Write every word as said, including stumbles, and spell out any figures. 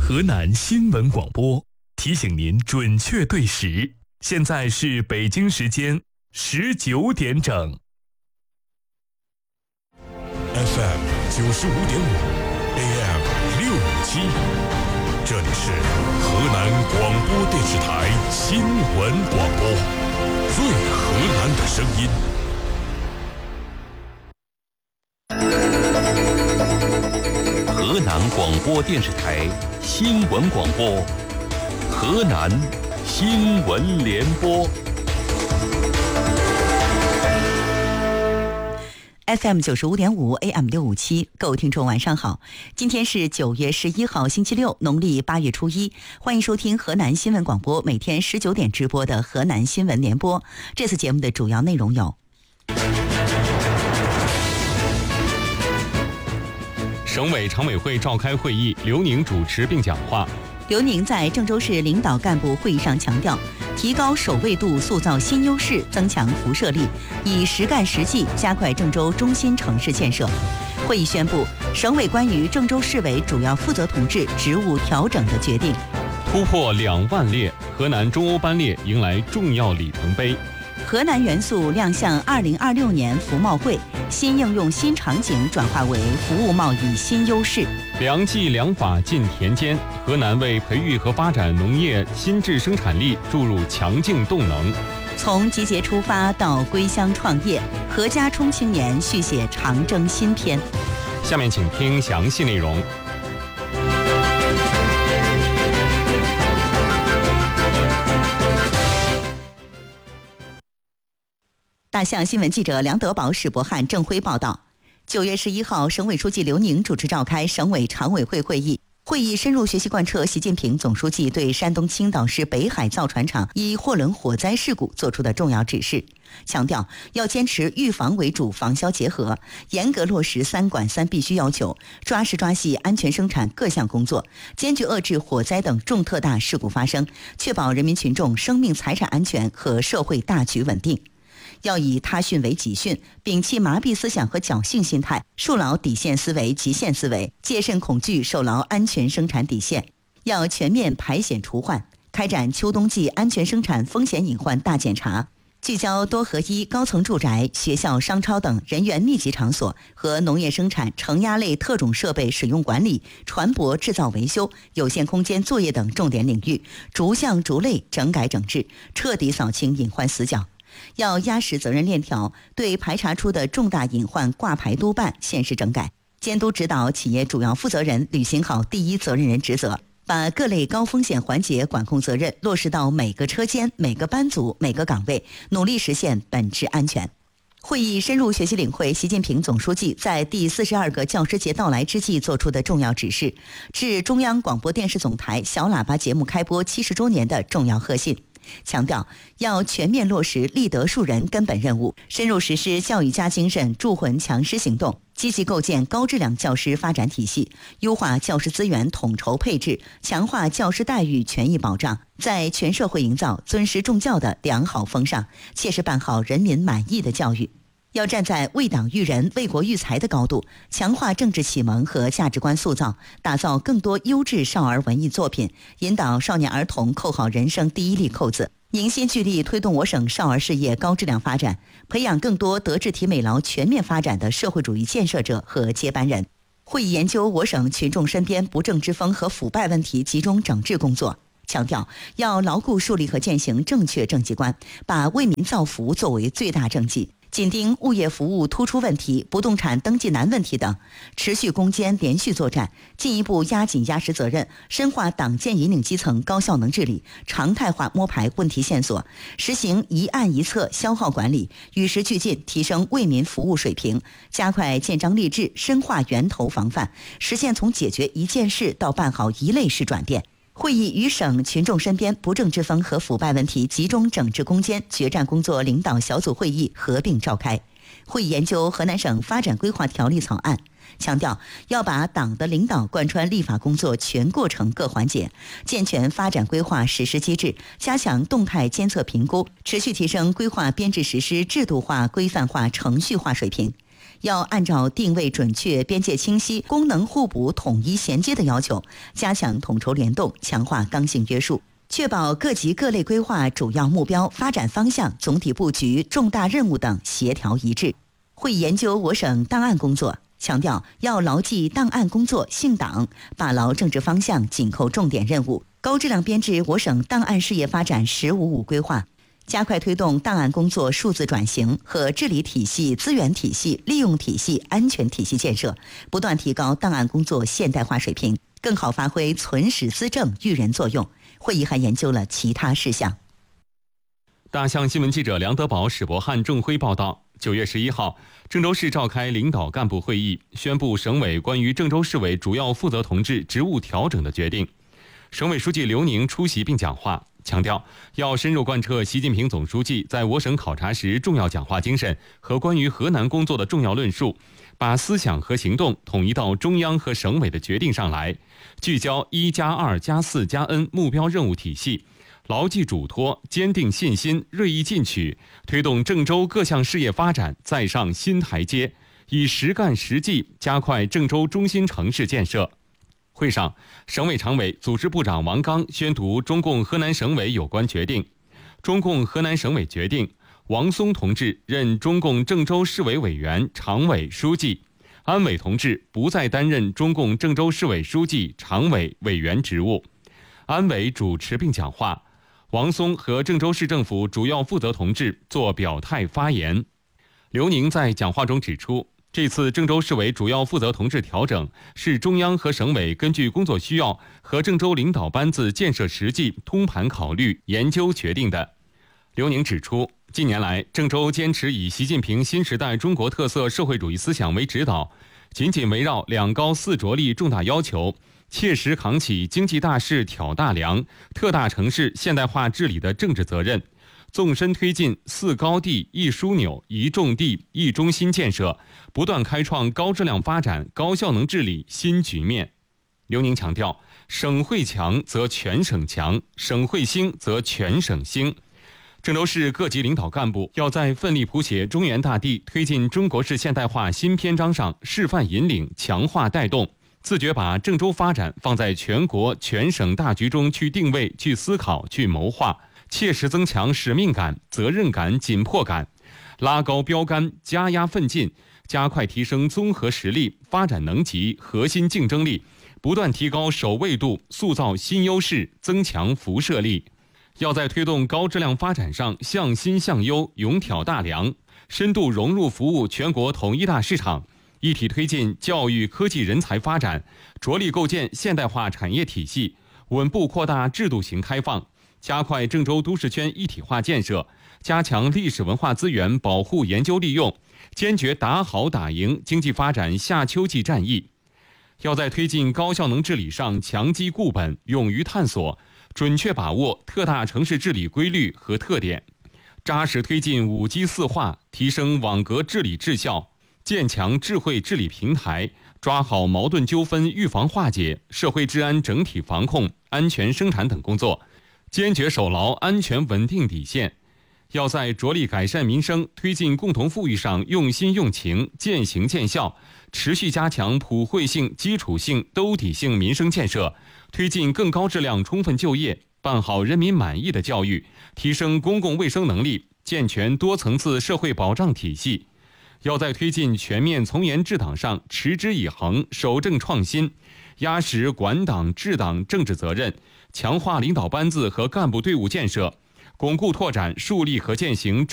河南新闻广播提醒您准确对时，现在是北京时间十九点整。 F M 九十五点五 ，A M 六五七，这里是河南广播电视台新闻广播，最河南的声音。 河南广播电视台新闻广播，河南新闻联播。 F M 九十五点五 A M 六五七，各位听众晚上好，今天是九月十一号星期六，农历八月初一，欢迎收听河南新闻广播每天十九点直播的河南新闻联播。这次节目的主要内容有： 省委常委会召开会议，刘宁主持并讲话。 刘宁在郑州市领导干部会议上强调，提高首位度，塑造新优势，增强辐射力，以实干实际加快郑州中心城市建设。会议宣布，省委关于郑州市委主要负责同志职务调整的决定。 突破两万列，河南中欧班列迎来重要里程碑。 河南元素亮相二零二六年服贸会，新应用新场景转化为服务贸易新优势。 良技良法进田间，河南为培育和发展农业新质生产力注入强劲动能。 从集结出发到归乡创业，何家冲青年续写长征新篇。 下面请听详细内容。 大象新闻记者梁德宝、史博汉、郑辉报道。九月十一号，省委书记刘宁主持召开省委常委会会议。会议深入学习贯彻习近平总书记对山东青岛市北海造船厂一货轮火灾事故作出的重要指示，强调要坚持预防为主、防消结合，严格落实三管三必须要求，抓实抓细安全生产各项工作，坚决遏制火灾等重特大事故发生，确保人民群众生命财产安全和社会大局稳定。要以他训为己训，摒弃麻痹思想和侥幸心态，树牢底线思维、极限思维，戒慎恐惧，守牢安全生产底线。要全面排险除患，开展秋冬季安全生产风险隐患大检查，聚焦多合一高层住宅、学校、商超等人员密集场所和农业生产、承压类特种设备使用管理、船舶制造维修、有限空间作业等重点领域，逐项逐类整改整治，彻底扫清隐患死角。要压实责任链条，对排查出的重大隐患挂牌督办、限时整改，监督指导企业主要负责人履行好第一责任人职责，把各类高风险环节管控责任落实到每个车间、每个班组、每个岗位，努力实现本质安全。会议深入学习领会习近平总书记在第四十二个教师节到来之际作出的重要指示，致中央广播电视总台小喇叭节目开播七十周年的重要贺信。强调要全面落实立德树人根本任务，深入实施教育家精神铸魂强师行动，积极构建高质量教师发展体系，优化教师资源统筹配置，强化教师待遇权益保障，在全社会营造尊师重教的良好风尚，切实办好人民满意的教育。要站在为党育人、为国育才的高度，强化政治启蒙和价值观塑造，打造更多优质少儿文艺作品，引导少年儿童扣好人生第一粒扣子，凝心聚力推动我省少儿事业高质量发展，培养更多德智体美劳全面发展的社会主义建设者和接班人。会议研究我省群众身边不正之风和腐败问题集中整治工作，强调要牢固树立和践行正确政绩观，把为民造福作为最大政绩，紧盯物业服务突出问题、不动产登记难问题等，持续攻坚、连续作战，进一步压紧压实责任，深化党建引领基层高效能治理，常态化摸排问题线索，实行一案一策消耗管理，与时俱进提升为民服务水平，加快建章立制，深化源头防范，实现从解决一件事到办好一类事转变。会议与省群众身边不正之风和腐败问题集中整治攻坚决战工作领导小组会议合并召开。会议研究河南省发展规划条例草案，强调要把党的领导贯穿立法工作全过程各环节，健全发展规划实施机制，加强动态监测评估，持续提升规划编制实施制度化、规范化、程序化水平。 要按照定位准确、边界清晰、功能互补、统一衔接的要求，加强统筹联动，强化刚性约束，确保各级各类规划主要目标、发展方向、总体布局、重大任务等协调一致。会议研究我省档案工作，强调要牢记档案工作姓党，把牢政治方向，紧扣重点任务，高质量编制我省档案事业发展“十五五”规划，加快推动档案工作数字转型和治理体系、资源体系、利用体系、安全体系建设，不断提高档案工作现代化水平，更好发挥存史思政育人作用。会议还研究了其他事项。 大象新闻记者梁德宝、史博汉、郑辉报道。九月十一号，郑州市召开领导干部会议，宣布省委关于郑州市委主要负责同志职务调整的决定。省委书记刘宁出席并讲话，强调要深入贯彻习近平总书记在我省考察时重要讲话精神和关于河南工作的重要论述，把思想和行动统一到中央和省委的决定上来，聚焦一加二加四加 N 目标任务体系，牢记嘱托，坚定信心，锐意进取，推动郑州各项事业发展再上新台阶，以实干实际加快郑州中心城市建设。会上，省委常委、组织部长王刚宣读中共河南省委有关决定。中共河南省委决定，王松同志任中共郑州市委委员、常委、书记，安伟同志不再担任中共郑州市委书记、常委、委员职务。安伟主持并讲话，王松和郑州市政府主要负责同志作表态发言。刘宁在讲话中指出，这次郑州市委主要负责同志调整是中央和省委根据工作需要和郑州领导班子建设实际通盘考虑研究决定的。刘宁指出，近年来郑州坚持以习近平新时代中国特色社会主义思想为指导，紧紧围绕两高四着力重大要求，切实扛起经济大势挑大梁、特大城市现代化治理的政治责任，纵深推进四高地一枢纽一重地一中心建设，不断开创高质量发展、高效能治理新局面。刘宁强调，省会强则全省强，省会兴则全省兴。郑州市各级领导干部要在奋力谱写中原大地推进中国式现代化新篇章上示范引领、强化带动，自觉把郑州发展放在全国全省大局中去定位、去思考、去谋划，切实增强使命感、责任感、紧迫感，拉高标杆，加压奋进，加快提升综合实力、发展能级、核心竞争力，不断提高首位度，塑造新优势，增强辐射力。要在推动高质量发展上向新向优，勇挑大梁，深度融入服务全国统一大市场，一体推进教育科技人才发展，着力构建现代化产业体系，稳步扩大制度型开放，加快郑州都市圈一体化建设，加强历史文化资源保护研究利用，坚决打好打赢经济发展夏秋季战役。要在推进高效能治理上强基固本，勇于探索，准确把握特大城市治理规律和特点，扎实推进五基四化，提升网格治理质效，建强智慧治理平台，抓好矛盾纠纷预防化解、社会治安整体防控、安全生产等工作，坚决守牢安全稳定底线。要在着力改善民生、推进共同富裕上用心用情、见行见效，持续加强普惠性、基础性、兜底性民生建设，推进更高质量充分就业，办好人民满意的教育，提升公共卫生能力，健全多层次社会保障体系。要在推进全面从严治党上持之以恒、守正创新，压实管党治党政治责任，强化领导班子和干部队伍建设，巩固拓展树立和践行